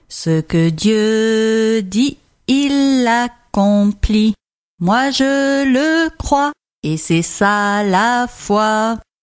Ce que Dieu dit, il l'accomplit. Moi je le crois, et c'est ça la foi.